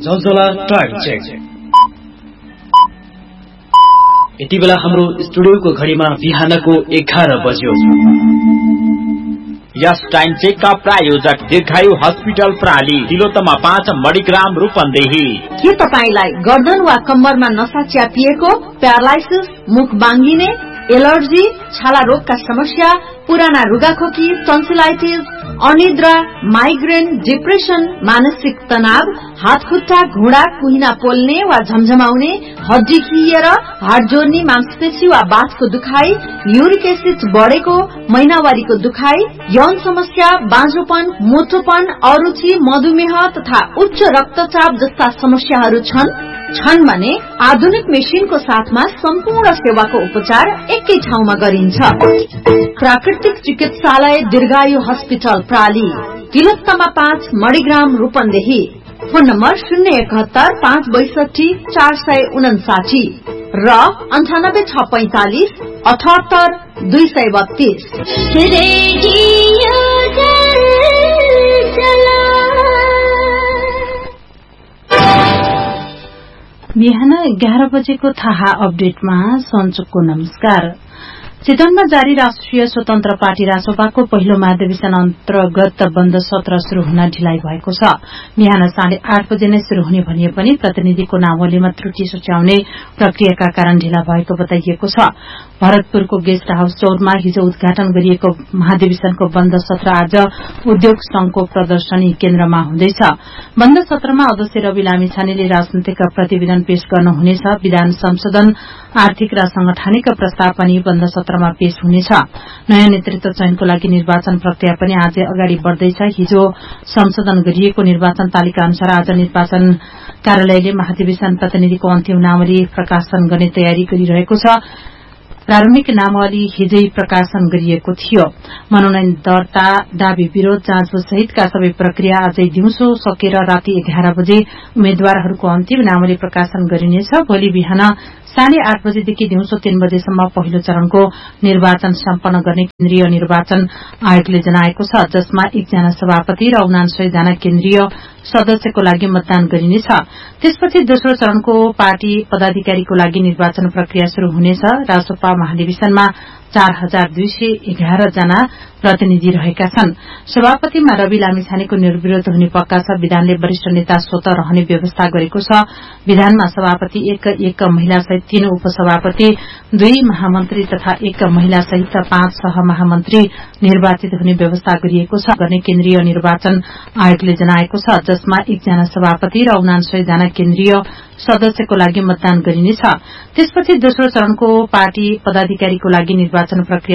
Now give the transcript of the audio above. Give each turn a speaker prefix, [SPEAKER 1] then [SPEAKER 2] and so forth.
[SPEAKER 1] Zalzala time check. यति बेला हाम्रो स्टुडियोको घडीमा बिहानको 11 बज्यो।
[SPEAKER 2] यस टाइम चेक का प्रायोजक दीर्घायु हस्पिटल प्राली, तिलोत्तमा 5 मणिग्राम रूपन्देही।
[SPEAKER 3] के तपाईलाई गर्दन वा कम्मरमा नसा च्यापिएको, प्यारालाइसिस, मुख बाङ्गिने, एलर्जी, छाला रोगका समस्या, पुराना रुगाखोकी, टन्सिलाइटिस, अनिद्रा, माइग्रेन, डिप्रेसन, मानसिक तनाव, हात खुट्टा, घुँडा, कुहिना पोल्ने वा झमझमाउने, हड्डी खिएर, हाड जोड्ने, मांसपेशी वा बाथको दुखाई, युरिक एसिड बढेको, महिनावारीको दुखाई, यौन समस्या, बाँझोपन, मोटोपन, अरुचि, मधुमेह तथा उच्च रक्तचाप जस्ता समस्याहरू छन् भने आधुनिक मेसिनको साथमा सम्पूर्ण सेवाको उपचार एकै ठाउँमा गरिन्छ। प्राकृतिक चिकित्सालय दीर्घायु hospital प्राली, Tilottama 5 Manigram Rupandehi. Phone number 071 562 459 र 98645 78 232।
[SPEAKER 4] बिहान 11 बजेको थाहा अपडेटमा सञ्चुकको नमस्कार। चितवनमा जारी राष्ट्रिय स्वतन्त्र पार्टी रासोपाको पहिलो महाधिवेशन अन्तर्गत बन्द सत्र शुरू हुन ढिलाइ भएको छ। बिहान 8:30 बजे नै शुरू हुने भनिए पनि प्रतिनिधिको नावलीमा त्रुटि सुचाउने प्रक्रियाका कारण ढिला भएको बताइएको छ। भरतपुरको गेस्ट हाउस चौरमा हिजो उद्घाटन गरिएको महाधिवेशनको बन्द सत्र आज उद्योग संघको प्रदर्शनी केन्द्रमा हुँदैछ। बन्द सत्रमा अध्यक्ष रवि लामिछानेले राजनैतिक प्रतिवेदन पेश गर्नुहुनेछ। विधान संशोधन, आर्थिक र संगठनिक प्रस्ताव पनि बन्द सत्रमा पेश हुनेछ। नयाँ नेतृत्व चयनको लागि निर्वाचन प्रक्रिया पनि आज अगाडि बढ़दैछ। हिजो संशोधन गरिएको निर्वाचन तालिका अनुसार आज निर्वाचन कार्यालयले महाधिवेशन प्रतिनिधिको अन्तिम नावली प्रकाशन गर्ने तयारी गरिरहेको छ। प्रारम्भिक नामावली हिजै प्रकाशन गरिएको थियो। मनोनयन दर्ता, दावी विरोध, जाँचबुझ सहितका सबै प्रक्रिया आजै दिउँसो सकेर राति 11 बजे उम्मेद्वारहरूको अन्तिम नामावली प्रकाशन गरिनेछ। भोलि बिहान 8:30 बजेदेखि दिउँसो 3 बजेसम्म पहिलो चरणको निर्वाचन सम्पन्न गर्ने केन्द्रीय निर्वाचन आयोगले जनाएको छ, जसमा 1 जना सभापति र 99 जना केन्द्रीय सदस्यको लागि मतदान गरिनेछ। त्यसपछि दोस्रो चरणको पार्टी पदाधिकारीको लागि निर्वाचन प्रक्रिया शुरू हुनेछ। रासोपा महाधिवेशनमा 4211 जना प्रतिनिधि रहेका छन्। सभापतिमा रवि लामिछानेको निर्विरोध हुने पक्का छ। विधानले वरिष्ठ नेता स्वतः रहने व्यवस्था गरेको छ। विधानमा सभापति 1 महिला सहित 3 उपसभापति, 2 महामन्त्री तथा 1 महिला सहित 5 सहमहामन्त्री निर्वाचित हुने व्यवस्था गरिएको छ गर्ने केन्द्रीय निर्वाचन आयोगले जनाएको छ, जसमा 1 जना सभापति र 99 जना केन्द्रीय सदस्यको लागि मतदान गरिनेछ। त्यसपछि दोस्रो चरणको पार्टी पदाधिकारीको लागि निर्वाचन प्रक्रिया